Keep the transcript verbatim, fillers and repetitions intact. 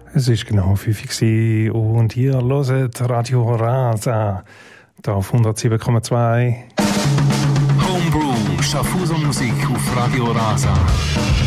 Es war genau fünf Uhr und ihr hört Radio Rasa da auf hundertsieben Komma zwei. Homebrew, Schaffhauser Musik auf Radio Rasa.